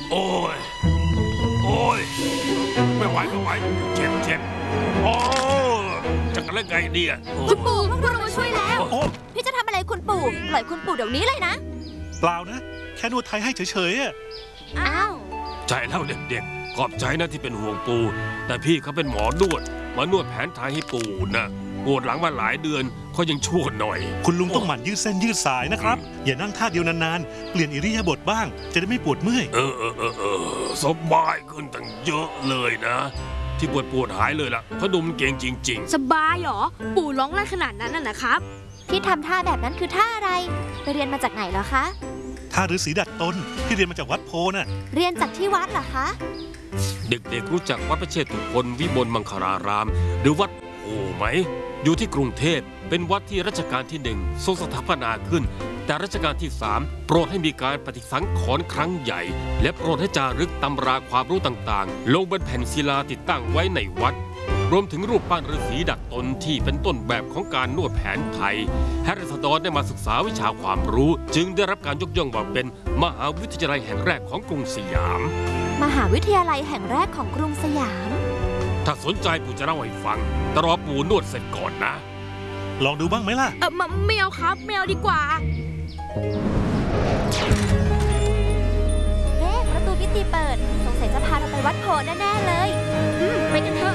โอ้ยโอ้ยไม่ไหวเจ็บโอ้จะกันเล่นไงเนี่ยคุณปู่พวกเรามาช่วยแล้วพี่จะทำอะไรคุณปู่ปล่อยคุณปู่เดี๋ยวนี้เลยนะเปล่านะแค่นวดไทยให้เฉยๆอ่ะอ้าวใจแล้วเด็กๆขอบใจนะที่เป็นห่วงปู่แต่พี่เขาเป็นหมอนวดมานวดแผนไทยให้ปู่นะปวดหลังมาหลายเดือนเขายังชั่วหน่อยคุณลุงต้องหมั่นยืดเส้นยืดสายนะครับอย่านั่งท่าเดียวนานๆเปลี่ยนอิริยาบถบ้างจะได้ไม่ปวดเมื่อยสบายขึ้นตั้งเยอะเลยนะที่ปวดหายเลยล่ะพดุมเก่งจริงๆสบายเหรอปู่ร้องแรงขนาดนั้นน่ะนะครับที่ทำท่าแบบนั้นคือท่าอะไรไปเรียนมาจากไหนเหรอคะท่าฤาษีดัดตนที่เรียนมาจากวัดโพน่ะเรียนจากที่วัดเหรอคะเด็กๆรู้จักวัดพระเชตุพนวิมลมังคลารามหรือวัดโพไหมอยู่ที่กรุงเทพเป็นวัดที่รัชกาลที่1ทรงสถาปนาขึ้นแต่รัชกาลที่3โปรดให้มีการปฏิสังขรณ์ครั้งใหญ่และโปรดให้จารึกตำราความรู้ต่างๆลงบนแผ่นศิลาติดตั้งไว้ในวัดรวมถึงรูปปั้นฤาษีดัดตนที่เป็นต้นแบบของการนวดแผนไทยให้ราษฎรได้มาศึกษาวิชาความรู้จึงได้รับการยกย่องว่าเป็นมหาวิทยาลัยแห่งแรกของกรุงสยามมหาวิทยาลัยแห่งแรกของกรุงสยามถ้าสนใจปู่จะเล่าให้ฟังแต่รอปู่นวดเสร็จก่อนนะลองดูบ้างไหมล่ะไม่เอาครับไม่เอาดีกว่าเฮ้ประตูมิติเปิดสงสัยจะพาเราไปวัดโพแน่ๆเลยไปกันเถอะ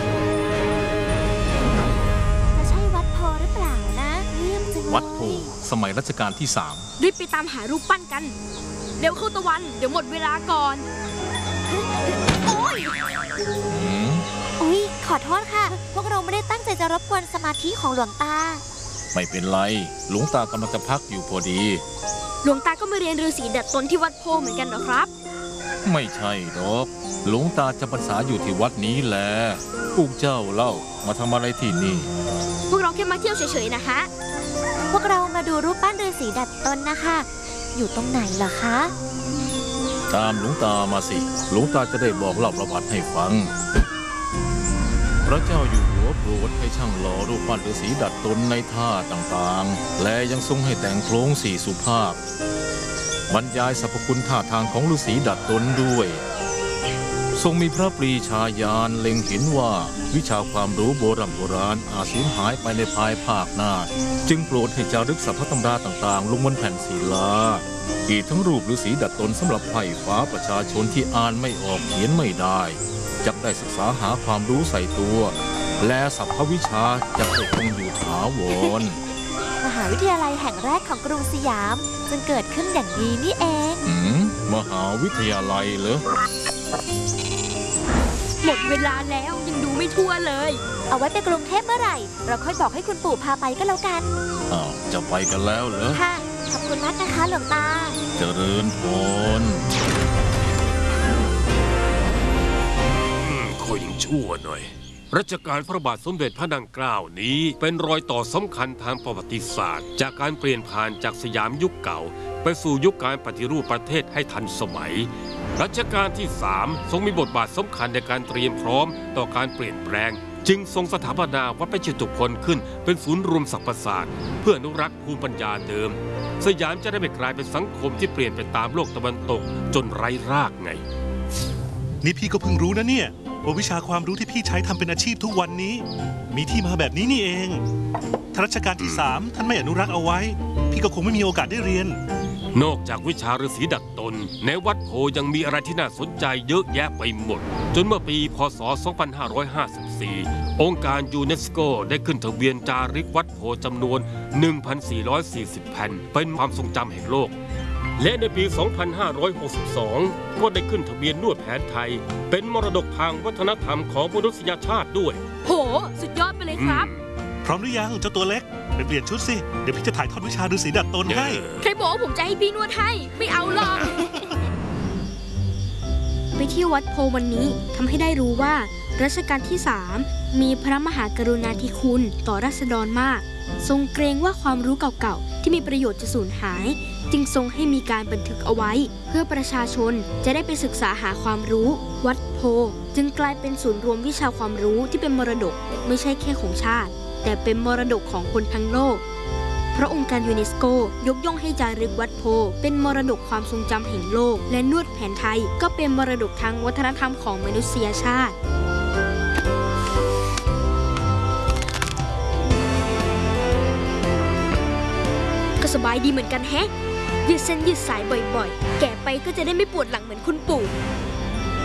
จะใช่วัดโพหรือเปล่านะเยี่ยมจังเลยวัดโพสมัยรัชกาลที่ 3รีบไปตามหารูปปั้นกันเร็วเข้าตะวันเดี๋ยวหมดเวลาก่อนโอ๊ยขอโทษค่ะพวกเราไม่ได้ตั้งใจจะรบกวนสมาธิของหลวงตาไม่เป็นไรหลวงตากำลังจะพักอยู่พอดีหลวงตาก็มาเรียนฤาษีดัดตนที่วัดโพเหมือนกันเหรอครับไม่ใช่หรอกหลวงตาจำพรรษาอยู่ที่วัดนี้แหละพวกเจ้าเล่ามาทำอะไรที่นี่พวกเราแค่มาเที่ยวเฉยๆนะคะพวกเรามาดูรูปปั้นฤาษีดัดตนนะคะอยู่ตรงไหนเหรอคะตามหลวงตามาสิหลวงตาจะได้บอกเล่าประวัติให้ฟังพระเจ้าอยู่หัวโปรดให้ช่างหล่อรูปปั้นฤาษีดัดตนในท่าต่างๆและยังทรงให้แต่งโครงสี่สุภาพบรรยายสรรพคุณท่าทางของฤาษีดัดตนด้วยทรงมีพระปรีชาญาณเล็งเห็นว่าวิชาความรู้โบราณอาจสูญหายไปในภายภาคหน้าจึงโปรดให้จารึกสรรพตำราต่างๆลงบนแผ่นศิลาอีกทั้งรูปฤาษีดัดตนสำหรับไพร่ฟ้าประชาชนที่อ่านไม่ออกเขียนไม่ได้จะได้ศึกษาหาความรู้ใส่ตัวและสรรพวิชาจะได้คงอยู่ถาวรมหาวิทยาลัยแห่งแรกของกรุงสยามจึงเกิดขึ้นอย่างนี้นี่เองมหาวิทยาลัยเหรอหมดเวลาแล้วยังดูไม่ทั่วเลยเอาไว้ไปกรุงเทพเมื่อไหร่เราค่อยบอกให้คุณปู่พาไปก็แล้วกันจะไปกันแล้วเหรอค่ะขอบคุณมากนะคะหลวงตาเจริญพรคอยยังชั่วหน่อยรัชกาลพระบาทสมเด็จพระนางเกล้านี้เป็นรอยต่อสำคัญทางประวัติศาสตร์จากการเปลี่ยนผ่านจากสยามยุคเก่าไปสู่ยุคการปฏิรูปประเทศให้ทันสมัยรัชกาลที่3ทรงมีบทบาทสำคัญในการเตรียมพร้อมต่อการเปลี่ยนแปลงจึงทรงสถาปนาวัดพระเชตุพนขึ้นเป็นศูนย์รวมสรรพศาสตร์เพื่ออนุรักษ์ภูมิปัญญาเดิมสยามจะได้ไม่กลายเป็นสังคมที่เปลี่ยนไปตามโลกตะวันตกจนไร้รากไงนี่พี่ก็เพิ่งรู้นะเนี่ยว่าวิชาความรู้ที่พี่ใช้ทำเป็นอาชีพทุกวันนี้มีที่มาแบบนี้นี่เองถ้ารัชกาลที่3ท่านไม่อนุรักษ์เอาไว้พี่ก็คงไม่มีโอกาสได้เรียนนอกจากวิชาฤาษีดัดตนในวัดโพยังมีอะไรที่น่าสนใจเยอะแยะไปหมดจนเมื่อปีพ.ศ. 2554องค์การยูเนสโกได้ขึ้นทะเบียนจารึกวัดโพจำนวน 1,440 แผ่นเป็นความทรงจำแห่งโลกและในปี 2562 ก็ได้ขึ้นทะเบียนนวดแผนไทยเป็นมรดกทางวัฒนธรรมของมนุษยชาติด้วยโหสุดยอดไปเลยครับพร้อมหรือยังเจ้าตัวเล็กไปเปลี่ยนชุดสิเดี๋ยวพี่จะถ่ายทอดวิชาฤาษีดัดตนให้ใครบอกว่าผมจะให้พี่นวดให้ไม่เอาหรอกไปเที่ยววัดโพวันนี้ทำให้ได้รู้ว่ารัชกาลที่3มีพระมหากรุณาธิคุณต่อราษฎรมากทรงเกรงว่าความรู้เก่าๆที่มีประโยชน์จะสูญหายจึงทรงให้มีการบันทึกเอาไว้เพื่อประชาชนจะได้ไปศึกษาหาความรู้วัดโพจึงกลายเป็นศูนย์รวมวิชาความรู้ที่เป็นมรดกไม่ใช่แค่ของชาติแต่เป็นมรดกของคนทั้งโลกเพราะองค์การยูเนสโกยกย่องให้จารึกวัดโพเป็นมรดกความทรงจำแห่งโลก และนวดแผนไทยก็เป็นมรดกทางวัฒนธรรมของมนุษยชาติก็สบายดีเหมือนกันแฮะยืดเส้นยืดสายบ่อยๆแก่ไปก็จะได้ไม่ปวดหลังเหมือนคุณปู่